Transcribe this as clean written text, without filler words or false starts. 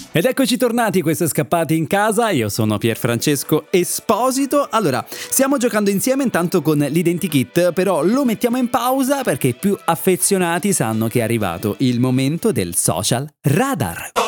Ed eccoci tornati, questo è Scappati in casa, io sono Pierfrancesco Esposito. Allora, stiamo giocando insieme intanto con l'identikit, però lo mettiamo in pausa perché i più affezionati sanno che è arrivato il momento del social radar.